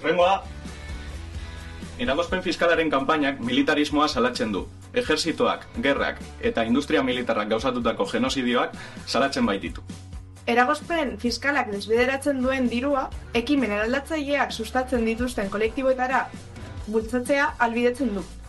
Rengoa! Eragozpen fiskalaren kanpainak militarismoa salatzen du. Ejerzitoak, gerrak eta industria militarrak gauzatutako genozidioak salatzen baititu. Eragozpen fiskalak desbideratzen duen dirua, ekimen eraldatzaileak sustatzen dituzten kolektiboetara bultzatzea ahalbidetzen du.